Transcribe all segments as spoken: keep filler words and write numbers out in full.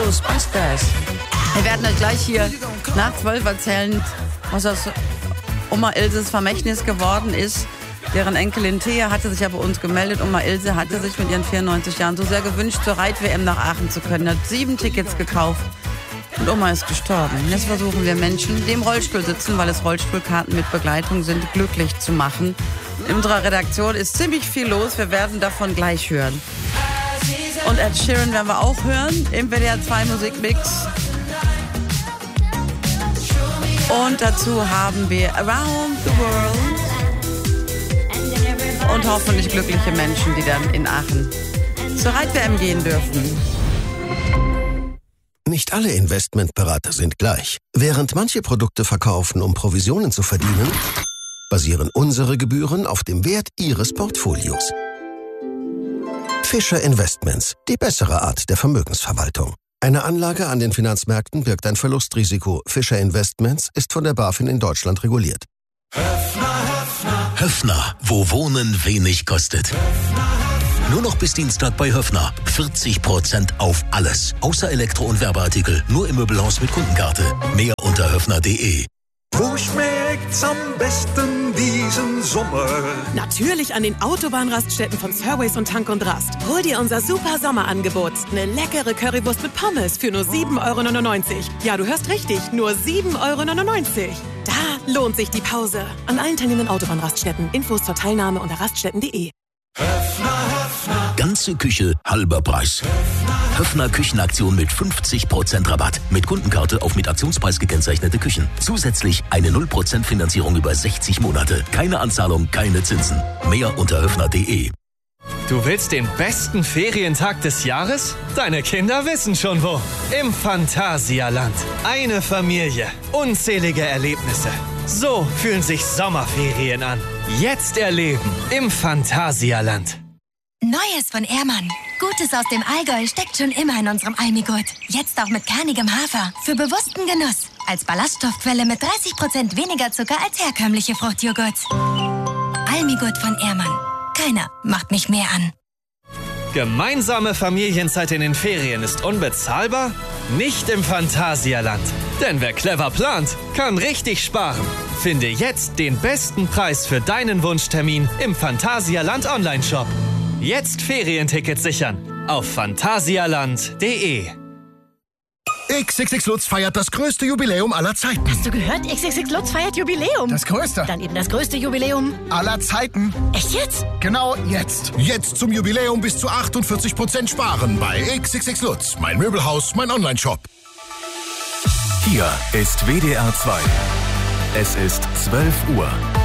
Ghostbusters. Wir werden euch gleich hier nach zwölf erzählen, was aus Oma Ilses Vermächtnis geworden ist. Deren Enkelin Thea hatte sich ja bei uns gemeldet. Oma Ilse hatte sich mit ihren vierundneunzig Jahren so sehr gewünscht, zur Reit-W M nach Aachen zu können. Hat sieben Tickets gekauft und Oma ist gestorben. Jetzt versuchen wir Menschen, die im Rollstuhl sitzen, weil es Rollstuhlkarten mit Begleitung sind, glücklich zu machen. In unserer Redaktion ist ziemlich viel los. Wir werden davon gleich hören. Und Ed Sheeran werden wir auch hören im W D R zwei Musikmix. Und dazu haben wir Around the World. Und hoffentlich glückliche Menschen, die dann in Aachen zur Reit-W M gehen dürfen. Nicht alle Investmentberater sind gleich. Während manche Produkte verkaufen, um Provisionen zu verdienen, basieren unsere Gebühren auf dem Wert Ihres Portfolios. Fischer Investments, die bessere Art der Vermögensverwaltung. Eine Anlage an den Finanzmärkten birgt ein Verlustrisiko. Fischer Investments ist von der BaFin in Deutschland reguliert. Höffner, Höffner. Höffner, wo Wohnen wenig kostet. Höffner, Höffner. Nur noch bis Dienstag bei Höffner. vierzig Prozent auf alles. Außer Elektro- und Werbeartikel. Nur im Möbelhaus mit Kundenkarte. Mehr unter höffner punkt de. Wo schmeckt's am besten diesen Sommer? Natürlich an den Autobahnraststätten von Surways und Tank und Rast. Hol dir unser super Sommerangebot. Eine leckere Currywurst mit Pommes für nur sieben Euro neunundneunzig. Ja, du hörst richtig, nur sieben Euro neunundneunzig. Da lohnt sich die Pause. An allen teilnehmenden Autobahnraststätten. Infos zur Teilnahme unter raststätten punkt de. Höffner, Höffner. Ganze Küche, halber Preis. Höffner, Höffner Küchenaktion mit fünfzig Prozent Rabatt. Mit Kundenkarte auf mit Aktionspreis gekennzeichnete Küchen. Zusätzlich eine null Prozent Finanzierung über sechzig Monate. Keine Anzahlung, keine Zinsen. Mehr unter höffner punkt de. Du willst den besten Ferientag des Jahres? Deine Kinder wissen schon wo. Im Phantasialand. Eine Familie. Unzählige Erlebnisse. So fühlen sich Sommerferien an. Jetzt erleben im Phantasialand. Neues von Ehrmann. Gutes aus dem Allgäu steckt schon immer in unserem Almigurt. Jetzt auch mit kernigem Hafer. Für bewussten Genuss. Als Ballaststoffquelle mit dreißig Prozent weniger Zucker als herkömmliche Fruchtjoghurts. Almigurt von Ehrmann. Keiner macht mich mehr an. Gemeinsame Familienzeit in den Ferien ist unbezahlbar? Nicht im Phantasialand. Denn wer clever plant, kann richtig sparen. Finde jetzt den besten Preis für deinen Wunschtermin im Phantasialand Online-Shop. Jetzt Ferientickets sichern auf phantasialand punkt de. X X X Lutz feiert das größte Jubiläum aller Zeiten. Hast du gehört? X X X Lutz feiert Jubiläum. Das größte. Dann eben das größte Jubiläum aller Zeiten. Echt jetzt? Genau jetzt. Jetzt zum Jubiläum bis zu achtundvierzig Prozent sparen bei X X X Lutz. Mein Möbelhaus, mein Online-Shop. Hier ist W D R zwei. Es ist zwölf Uhr.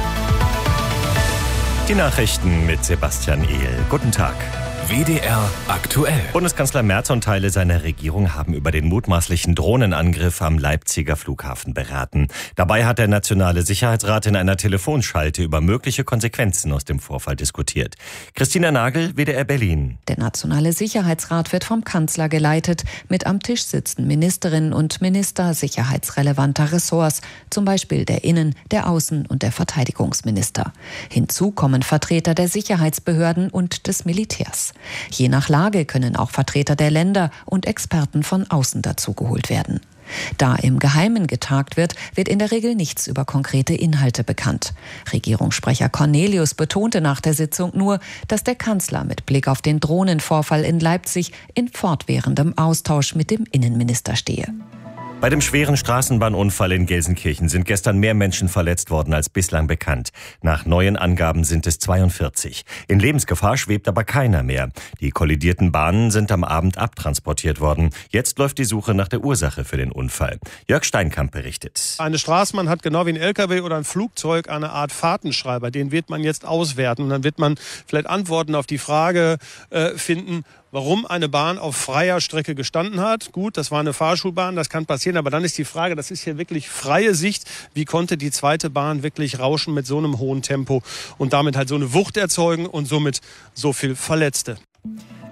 Die Nachrichten mit Sebastian Ehl. Guten Tag. W D R aktuell. Bundeskanzler Merz und Teile seiner Regierung haben über den mutmaßlichen Drohnenangriff am Leipziger Flughafen beraten. Dabei hat der Nationale Sicherheitsrat in einer Telefonschalte über mögliche Konsequenzen aus dem Vorfall diskutiert. Christina Nagel, W D R Berlin. Der Nationale Sicherheitsrat wird vom Kanzler geleitet. Mit am Tisch sitzen Ministerinnen und Minister sicherheitsrelevanter Ressorts, zum Beispiel der Innen-, der Außen- und der Verteidigungsminister. Hinzu kommen Vertreter der Sicherheitsbehörden und des Militärs. Je nach Lage können auch Vertreter der Länder und Experten von außen dazugeholt werden. Da im Geheimen getagt wird, wird in der Regel nichts über konkrete Inhalte bekannt. Regierungssprecher Cornelius betonte nach der Sitzung nur, dass der Kanzler mit Blick auf den Drohnenvorfall in Leipzig in fortwährendem Austausch mit dem Innenminister stehe. Bei dem schweren Straßenbahnunfall in Gelsenkirchen sind gestern mehr Menschen verletzt worden als bislang bekannt. Nach neuen Angaben sind es zweiundvierzig. In Lebensgefahr schwebt aber keiner mehr. Die kollidierten Bahnen sind am Abend abtransportiert worden. Jetzt läuft die Suche nach der Ursache für den Unfall. Jörg Steinkamp berichtet. Eine Straßenbahn hat genau wie ein L K W oder ein Flugzeug eine Art Fahrtenschreiber. Den wird man jetzt auswerten. Und dann wird man vielleicht Antworten auf die Frage äh, finden, warum eine Bahn auf freier Strecke gestanden hat. Gut, das war eine Fahrschulbahn, das kann passieren. Aber dann ist die Frage, das ist hier wirklich freie Sicht. Wie konnte die zweite Bahn wirklich rauschen mit so einem hohen Tempo und damit halt so eine Wucht erzeugen und somit so viel Verletzte?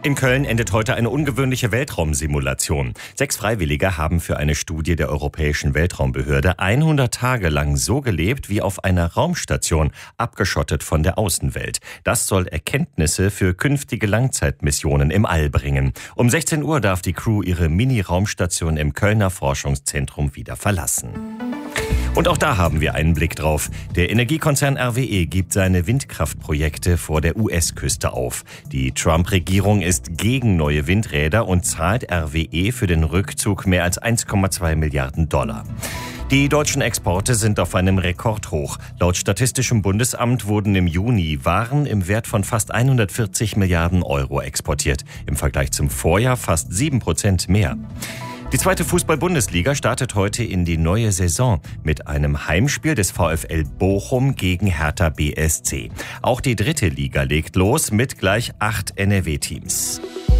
In Köln endet heute eine ungewöhnliche Weltraumsimulation. Sechs Freiwillige haben für eine Studie der Europäischen Weltraumbehörde hundert Tage lang so gelebt wie auf einer Raumstation, abgeschottet von der Außenwelt. Das soll Erkenntnisse für künftige Langzeitmissionen im All bringen. Um sechzehn Uhr darf die Crew ihre Mini-Raumstation im Kölner Forschungszentrum wieder verlassen. Und auch da haben wir einen Blick drauf. Der Energiekonzern R W E gibt seine Windkraftprojekte vor der U S-Küste auf. Die Trump-Regierung ist gegen neue Windräder und zahlt R W E für den Rückzug mehr als eins Komma zwei Milliarden Dollar. Die deutschen Exporte sind auf einem Rekordhoch. Laut Statistischem Bundesamt wurden im Juni Waren im Wert von fast hundertvierzig Milliarden Euro exportiert. Im Vergleich zum Vorjahr fast sieben Prozent mehr. Die zweite Fußball-Bundesliga startet heute in die neue Saison mit einem Heimspiel des VfL Bochum gegen Hertha B S C. Auch die dritte Liga legt los mit gleich acht N R W-Teams.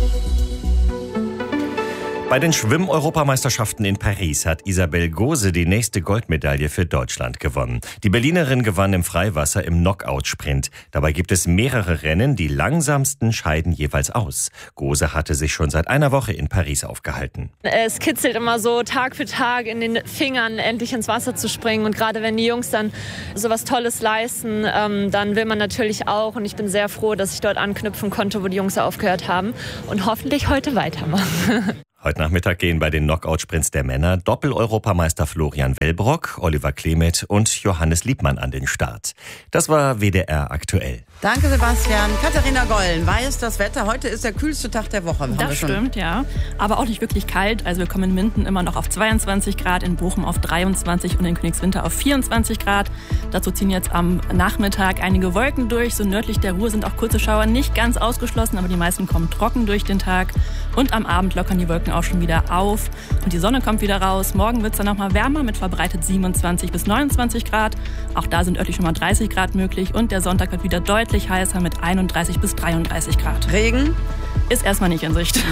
Bei den Schwimm-Europameisterschaften in Paris hat Isabel Gose die nächste Goldmedaille für Deutschland gewonnen. Die Berlinerin gewann im Freiwasser im Knockout-Sprint. Dabei gibt es mehrere Rennen, die langsamsten scheiden jeweils aus. Gose hatte sich schon seit einer Woche in Paris aufgehalten. Es kitzelt immer so Tag für Tag in den Fingern, endlich ins Wasser zu springen. Und gerade wenn die Jungs dann so was Tolles leisten, ähm, dann will man natürlich auch. Und ich bin sehr froh, dass ich dort anknüpfen konnte, wo die Jungs aufgehört haben. Und hoffentlich heute weitermachen. Heute Nachmittag gehen bei den Knockout-Sprints der Männer Doppel-Europameister Florian Wellbrock, Oliver Klemet und Johannes Liebmann an den Start. Das war W D R aktuell. Danke, Sebastian. Katharina Gollen weiß das Wetter. Heute ist der kühlste Tag der Woche. Haben das wir schon. Stimmt, ja. Aber auch nicht wirklich kalt. Also wir kommen in Minden immer noch auf zweiundzwanzig Grad, in Bochum auf dreiundzwanzig und in Königswinter auf vierundzwanzig Grad. Dazu ziehen jetzt am Nachmittag einige Wolken durch. So nördlich der Ruhr sind auch kurze Schauer nicht ganz ausgeschlossen, aber die meisten kommen trocken durch den Tag. Und am Abend lockern die Wolken auch schon wieder auf und die Sonne kommt wieder raus. Morgen wird es dann nochmal wärmer mit verbreitet siebenundzwanzig bis neunundzwanzig Grad. Auch da sind örtlich schon mal dreißig Grad möglich und der Sonntag wird wieder deutlich heißer mit einunddreißig bis dreiunddreißig Grad. Regen ist erstmal nicht in Sicht.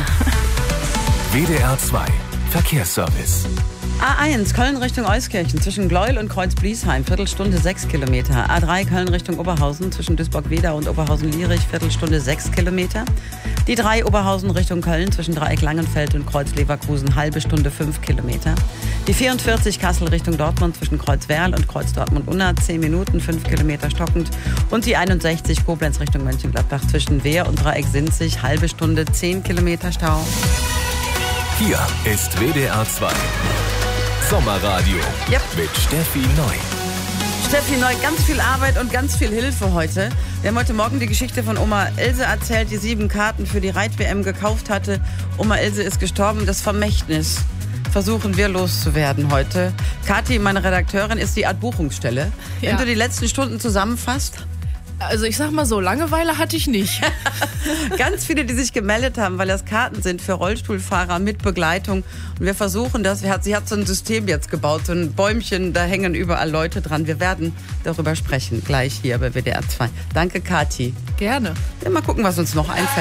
W D R zwei Verkehrsservice. A eins Köln Richtung Euskirchen zwischen Gleuel und Kreuz-Bliesheim, Viertelstunde sechs Kilometer. A drei Köln Richtung Oberhausen zwischen Duisburg-Wedau und Oberhausen-Lierich, Viertelstunde sechs Kilometer. Die drei Oberhausen Richtung Köln zwischen Dreieck Langenfeld und Kreuz Leverkusen, halbe Stunde fünf Kilometer. Die vierundvierzig Kassel Richtung Dortmund zwischen Kreuz Werl und Kreuz Dortmund-Unna, zehn Minuten, fünf Kilometer stockend. Und die einundsechzig Koblenz Richtung Mönchengladbach zwischen Wehr und Dreieck Sinzig, halbe Stunde, zehn Kilometer Stau. Hier ist W D R zwei Sommerradio yep. mit Steffi Neu. Steffi Neu, ganz viel Arbeit und ganz viel Hilfe heute. Wir haben heute Morgen die Geschichte von Oma Else erzählt, die sieben Karten für die Reit-W M gekauft hatte. Oma Else ist gestorben, das Vermächtnis versuchen wir loszuwerden heute. Kathi, meine Redakteurin, ist die Art Buchungsstelle. Ja. Wenn du die letzten Stunden zusammenfasst... Also ich sag mal so, Langeweile hatte ich nicht. Ganz viele, die sich gemeldet haben, weil das Karten sind für Rollstuhlfahrer mit Begleitung. Und wir versuchen das. Sie hat so ein System jetzt gebaut, so ein Bäumchen, da hängen überall Leute dran. Wir werden darüber sprechen, gleich hier bei W D R zwei. Danke, Kathi. Gerne. Ja, mal gucken, was uns noch einfällt.